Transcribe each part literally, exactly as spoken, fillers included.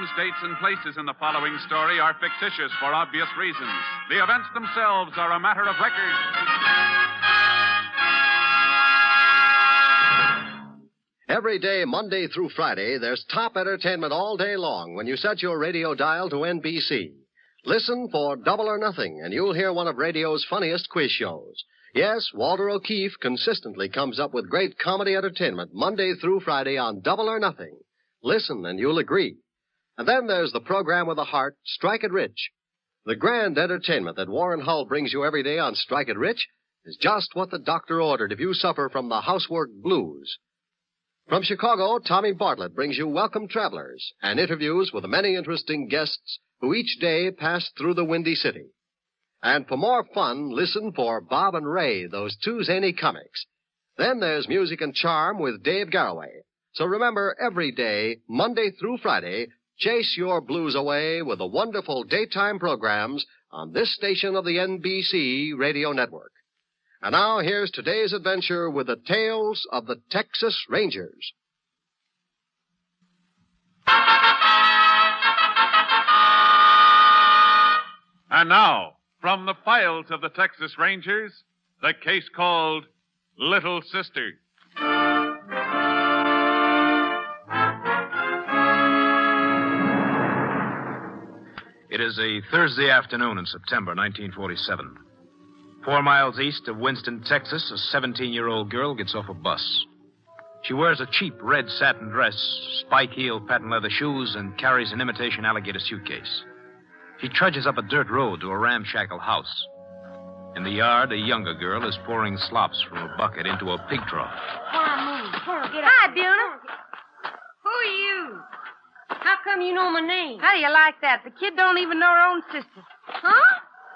Times, dates, and places in the following story are fictitious for obvious reasons. The events themselves are a matter of record. Every day, Monday through Friday, there's top entertainment all day long when you set your radio dial to N B C. Listen for Double or Nothing, and you'll hear one of radio's funniest quiz shows. Yes, Walter O'Keefe consistently comes up with great comedy entertainment Monday through Friday on Double or Nothing. Listen, and you'll agree. And then there's the program with the heart, Strike It Rich. The grand entertainment that Warren Hull brings you every day on Strike It Rich is just what the doctor ordered if you suffer from the housework blues. From Chicago, Tommy Bartlett brings you Welcome Travelers and interviews with the many interesting guests who each day pass through the Windy City. And for more fun, listen for Bob and Ray, those two zany comics. Then there's Music and Charm with Dave Garroway. So remember, every day, Monday through Friday, chase your blues away with the wonderful daytime programs on this station of the N B C radio network. And now, here's today's adventure with the tales of the Texas Rangers. And now, from the files of the Texas Rangers, the case called Little Sister. It is a Thursday afternoon in September nineteen forty-seven. Four miles east of Winston, Texas, a seventeen-year-old girl gets off a bus. She wears a cheap red satin dress, spike-heel patent leather shoes, and carries an imitation alligator suitcase. She trudges up a dirt road to a ramshackle house. In the yard, a younger girl is pouring slops from a bucket into a pig trough. Hi, Buna. Who are you? How come you know my name? How do you like that? The kid don't even know her own sister. Huh?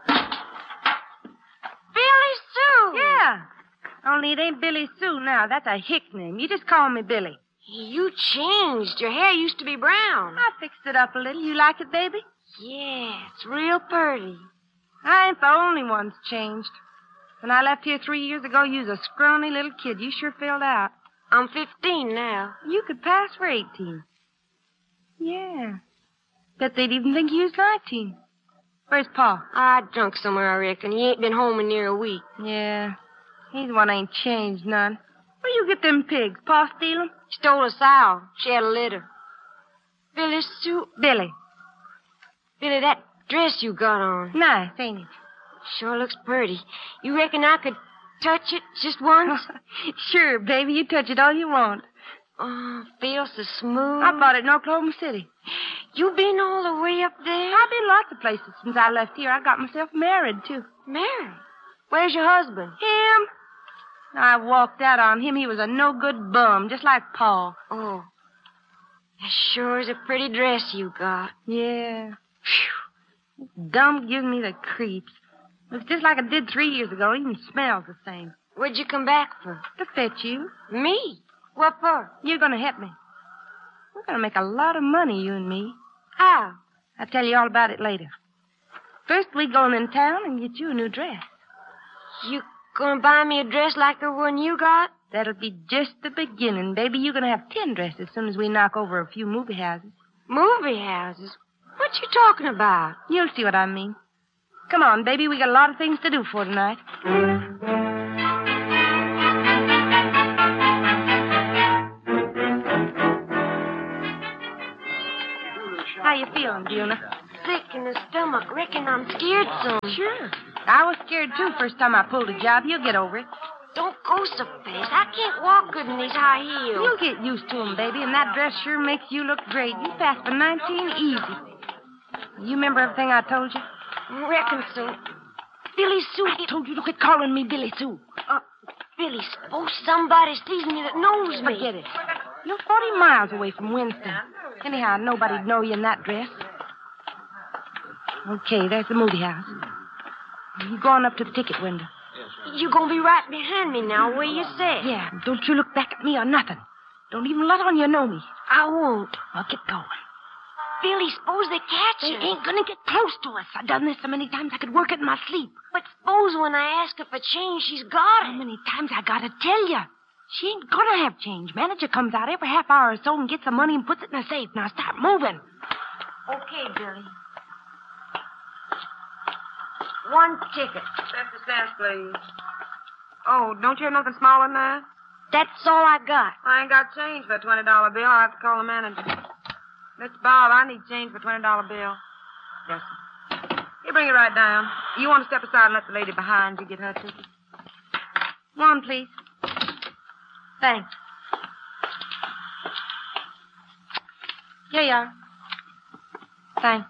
Billy Sue. Yeah. Only it ain't Billy Sue now. That's a hick name. You just call me Billy. You changed. Your hair used to be brown. I fixed it up a little. You like it, baby? Yeah, it's real pretty. I ain't the only one's changed. When I left here three years ago, you was a scrawny little kid. You sure filled out. I'm fifteen now. You could pass for eighteen. Yeah. Bet they'd even think you was nineteen. Where's Pa? I drunk somewhere, I reckon. He ain't been home in near a week. Yeah. He's one ain't changed none. Where you get them pigs? Pa steal 'em? Stole a sow. She had a litter. Billy Sue. Billy. Billy, that dress you got on. Nice, ain't it? Sure looks pretty. You reckon I could touch it just once? Sure, baby. You touch it all you want. Oh, feels so smooth. I bought it in Oklahoma City. You been all the way up there? I've been lots of places since I left here. I got myself married, too. Married? Where's your husband? Him. I walked out on him. He was a no-good bum, just like Pa. Oh. That sure is a pretty dress you got. Yeah. Phew. This gum gives me the creeps. Looks just like it did three years ago. It even smells the same. What'd you come back for? To fetch you. Me? What for? You're going to help me. We're going to make a lot of money, you and me. How? I'll tell you all about it later. First, we go in town and get you a new dress. You gonna buy me a dress like the one you got? That'll be just the beginning, baby. You're going to have ten dresses as soon as we knock over a few movie houses. Movie houses? What you talking about? You'll see what I mean. Come on, baby. We got a lot of things to do for tonight. How you feeling, Buna? Sick in the stomach. Reckon I'm scared some. Sure. I was scared, too, first time I pulled a job. You'll get over it. Don't go so fast. I can't walk good in these high heels. You'll get used to 'em, baby, and that dress sure makes you look great. You passed for nineteen easy. You remember everything I told you? Reckon so. Billy Sue. I told you to quit calling me Billy Sue. Uh, Billy, suppose somebody sees me that knows me. Forget it. You're forty miles away from Winston. Anyhow, nobody'd know you in that dress. Okay, there's the movie house. You go on up to the ticket window. You gonna be right behind me now, where you say? Yeah, don't you look back at me or nothing. Don't even let on you know me. I won't. Well, get going. Billy, suppose they catch They us. ain't gonna get close to us. I've done this so many times I could work it in my sleep. But suppose when I ask her for change, she's got How it. many times I gotta tell you? She ain't gonna have change. Manager comes out every half hour or so and gets the money and puts it in a safe. Now start moving. Okay, Billy. One ticket. That's the cents, please. Oh, don't you have nothing smaller than that? That's all I got. I ain't got change for a twenty dollar bill. I'll have to call the manager. Mister Bob, I need change for a twenty dollar bill. Yes, sir. You bring it right down. You want to step aside and let the lady behind you get her ticket? One, please. Thanks. Here you are. Thanks.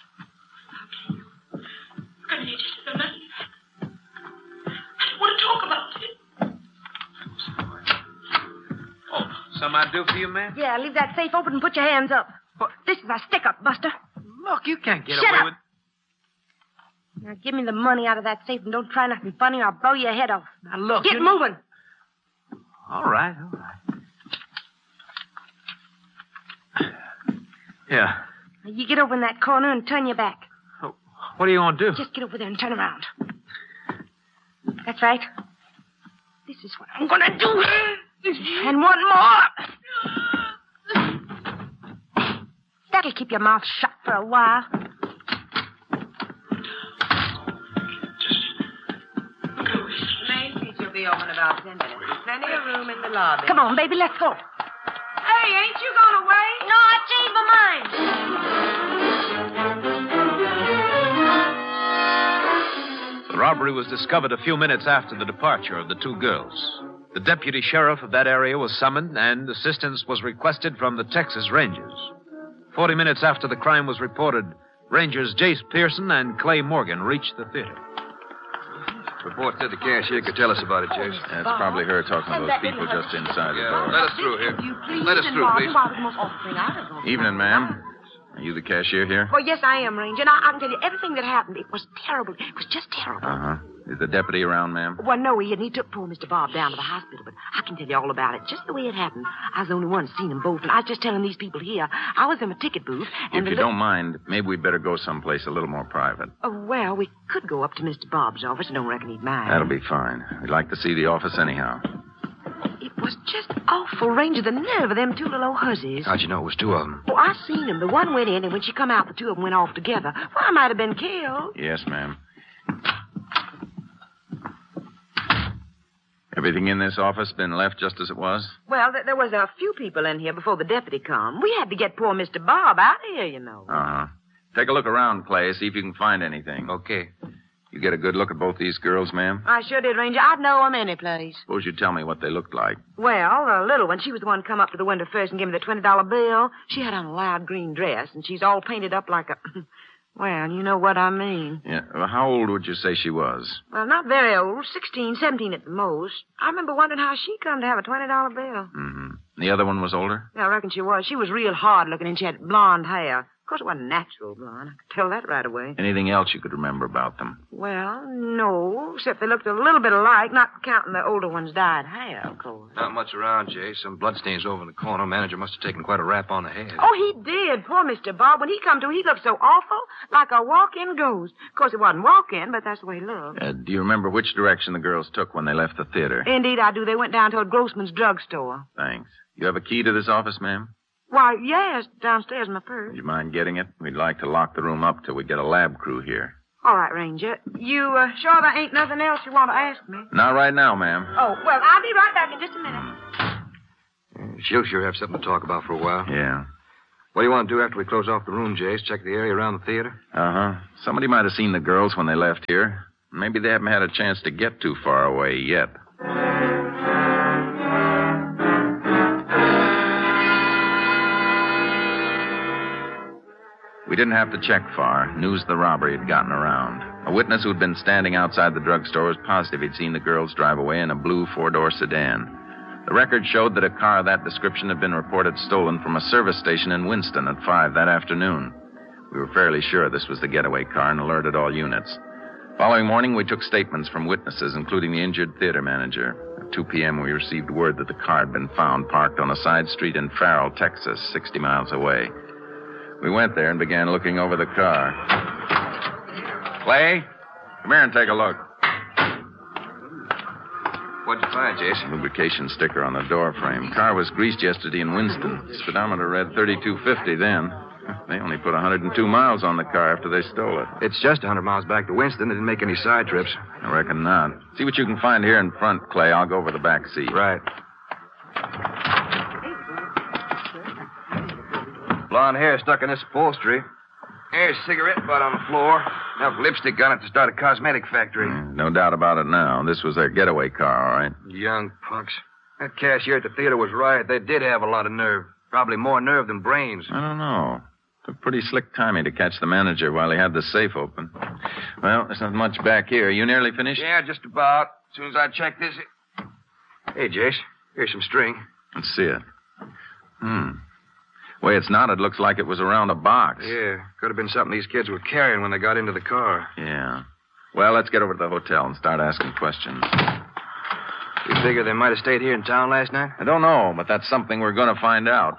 I need just a minute. I don't want to talk about it. Oh, something I do for you, ma'am? Yeah, leave that safe open and put your hands up. What? This is a stick-up, Buster. Look, you can't get Shut away up. with... Now, give me the money out of that safe and don't try nothing funny or I'll blow your head off. Now, look, Get you... moving. All right, all right. Yeah. Now, you get over in that corner and turn your back. Oh, what are you going to do? Just get over there and turn around. That's right. This is what I'm going to do. And one more. That'll keep your mouth shut for a while. The main seats will be open about ten minutes. There's plenty of room in the lobby. Come on, baby, let's go. Hey, ain't you going away? No, I changed my mind. The robbery was discovered a few minutes after the departure of the two girls. The deputy sheriff of that area was summoned, and assistance was requested from the Texas Rangers. Forty minutes after the crime was reported, Rangers Jace Pearson and Clay Morgan reached the theater. Report said the cashier could tell us about it, Jace. That's probably her talking to those people just inside the Yeah, door. let us through here. Let us through, please. Evening, ma'am. Are you the cashier here? Well, yes, I am, Ranger. And I, I can tell you everything that happened. It was terrible. It was just terrible. Uh-huh. Is the deputy around, ma'am? Well, no, he, he took poor Mister Bob down to the hospital, but I can tell you all about it, just the way it happened. I was the only one seen them both, and I was just telling these people here. I was in my ticket booth, and If the you li- don't mind, maybe we'd better go someplace a little more private. Oh, well, we could go up to Mister Bob's office. I don't reckon he'd mind. That'll be fine. We'd like to see the office anyhow. It was just awful, Ranger, the nerve of them two little old hussies. How'd you know it was two of them? Oh, I seen them. The one went in, and when she come out, the two of them went off together. Well, I might have been killed. Yes, ma'am. Everything in this office been left just as it was? Well, th- there was a few people in here before the deputy come. We had to get poor Mister Bob out of here, you know. Uh-huh. Take a look around, Clay, see if you can find anything. Okay. You get a good look at both these girls, ma'am? I sure did, Ranger. I'd know 'em any place. Suppose you'd tell me what they looked like. Well, the little one, she was the one come up to the window first and gave me the twenty dollar bill. She had on a loud green dress, and she's all painted up like a... Well, you know what I mean. Yeah. Well, how old would you say she was? Well, not very old. Sixteen, seventeen at the most. I remember wondering how she come to have a twenty dollar bill. Mm-hmm. The other one was older? Yeah, I reckon she was. She was real hard looking, and she had blonde hair. Of course, it wasn't natural blonde. I could tell that right away. Anything else you could remember about them? Well, no, except they looked a little bit alike, not counting the older one's dyed hair, of course. Not much around, Jay. Some bloodstains over in the corner. Manager must have taken quite a rap on the head. Oh, he did. Poor Mister Bob. When he come to, he looked so awful, like a walk-in ghost. Of course, it wasn't walk-in, but that's the way he looked. Uh, do you remember which direction the girls took when they left the theater? Indeed, I do. They went down toward Grossman's drugstore. Thanks. You have a key to this office, ma'am? Why, yes, downstairs in my purse. Would you mind getting it? We'd like to lock the room up till we get a lab crew here. All right, Ranger. You uh, sure there ain't nothing else you want to ask me? Not right now, ma'am. Oh, well, I'll be right back in just a minute. Yeah, she'll sure have something to talk about for a while. Yeah. What do you want to do after we close off the room, Jace? Check the area around the theater? Uh-huh. Somebody might have seen the girls when they left here. Maybe they haven't had a chance to get too far away yet. We didn't have to check far. News of the robbery had gotten around. A witness who'd been standing outside the drugstore was positive he'd seen the girls drive away in a blue four-door sedan. The record showed that a car of that description had been reported stolen from a service station in Winston at five that afternoon. We were fairly sure this was the getaway car and alerted all units. Following morning, we took statements from witnesses, including the injured theater manager. At two p.m., we received word that the car had been found parked on a side street in Farrell, Texas, sixty miles away. We went there and began looking over the car. Clay, come here and take a look. What'd you find, Jason? Lubrication sticker on the door frame. Car was greased yesterday in Winston. Speedometer read thirty-two fifty then. They only put one hundred two miles on the car after they stole it. It's just one hundred miles back to Winston. They didn't make any side trips. I reckon not. See what you can find here in front, Clay. I'll go over the back seat. Right. Blonde hair stuck in this upholstery. Here's a cigarette butt on the floor. Enough lipstick on it to start a cosmetic factory. Mm, no doubt about it now. This was their getaway car, all right? Young punks. That cashier at the theater was right. They did have a lot of nerve. Probably more nerve than brains. I don't know. Took pretty slick timing to catch the manager while he had the safe open. Well, there's not much back here. You nearly finished? Yeah, just about. As soon as I check this... Hey, Jace. Here's some string. Let's see it. Hmm. The way it's knotted looks like it was around a box. Yeah, could have been something these kids were carrying when they got into the car. Yeah. Well, let's get over to the hotel and start asking questions. You figure they might have stayed here in town last night? I don't know, but that's something we're going to find out.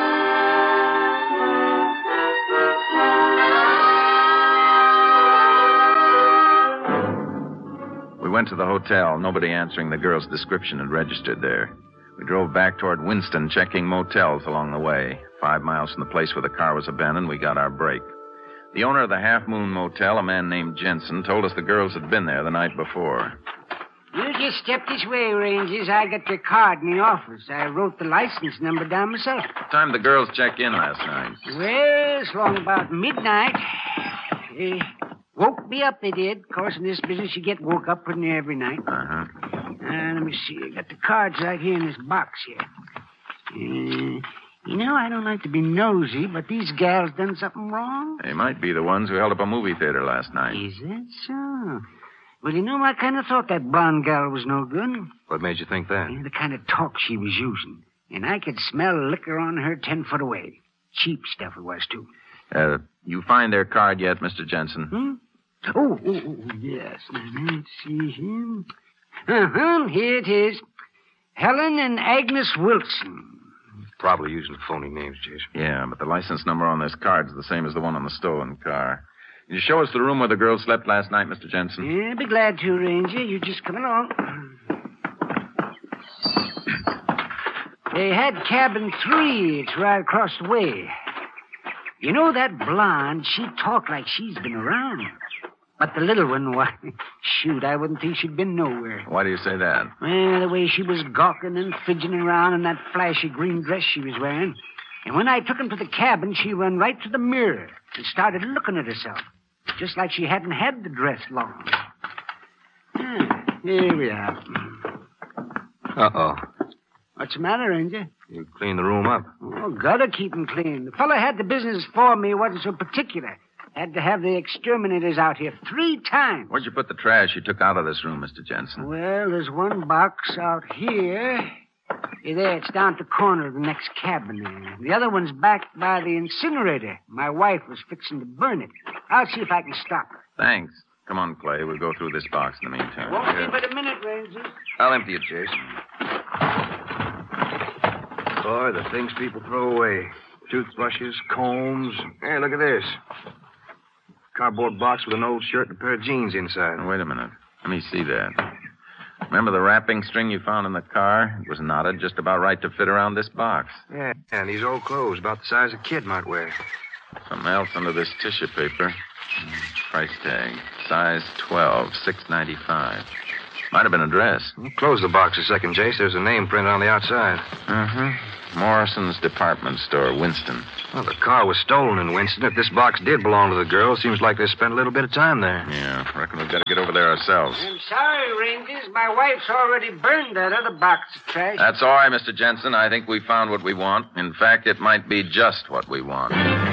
We went to the hotel. Nobody answering the girl's description had registered there. We drove back toward Winston, checking motels along the way. Five miles from the place where the car was abandoned, we got our break. The owner of the Half Moon Motel, a man named Jensen, told us the girls had been there the night before. You just step this way, Rangers. I got your card in the office. I wrote the license number down myself. What time did the girls check in last night? Well, it's long about midnight. They woke me up, they did. Of course, in this business, you get woke up pretty near every night. Uh-huh. Uh, let me see. I got the cards right here in this box here. Uh, you know, I don't like to be nosy, but these gals done something wrong. They might be the ones who held up a movie theater last night. Is that so? Well, you know, I kind of thought that blonde gal was no good. What made you think that? Yeah, the kind of talk she was using. And I could smell liquor on her ten foot away. Cheap stuff it was, too. Uh, you find their card yet, Mister Jensen? Hmm? Oh, oh, oh, yes. Now, let's see here. Uh-huh, here it is. Helen and Agnes Wilson. Probably using phony names, Jason. Yeah, but the license number on this card's the same as the one on the stolen car. Can you show us the room where the girls slept last night, Mister Jensen? Yeah, be glad to, Ranger. You just come along. They had cabin three. It's right across the way. You know, that blonde, she talked like she's been around. But the little one, why, shoot, I wouldn't think she'd been nowhere. Why do you say that? Well, the way she was gawking and fidgeting around in that flashy green dress she was wearing. And when I took him to the cabin, she run right to the mirror and started looking at herself. Just like she hadn't had the dress long. Ah, here we are. Uh-oh. What's the matter, Ranger? You cleaned the room up. Oh, gotta keep him clean. The fellow had the business for me wasn't so particular. Had to have the exterminators out here three times. Where'd you put the trash you took out of this room, Mister Jensen? Well, there's one box out here. Hey, there, it's down at the corner of the next cabin there. The other one's back by the incinerator. My wife was fixing to burn it. I'll see if I can stop her. Thanks. Come on, Clay. We'll go through this box in the meantime. Won't be but a minute, Ranger. I'll empty it, Jason. Boy, the things people throw away. Toothbrushes, combs. Hey, look at this. Cardboard box with an old shirt and a pair of jeans inside. Now, wait a minute. Let me see that. Remember the wrapping string you found in the car? It was knotted just about right to fit around this box. Yeah, and these old clothes, about the size a kid might wear. Something else under this tissue paper. Price tag. Size twelve, six ninety-five. Might have been a dress. Close the box a second, Jace. There's a name printed on the outside. Uh-huh. Morrison's Department Store, Winston. Well, the car was stolen in Winston. If this box did belong to the girl, seems like they spent a little bit of time there. Yeah, I reckon we've got to get over there ourselves. I'm sorry, Rangers. My wife's already burned that other box of trash. That's all right, Mister Jensen. I think we found what we want. In fact, it might be just what we want.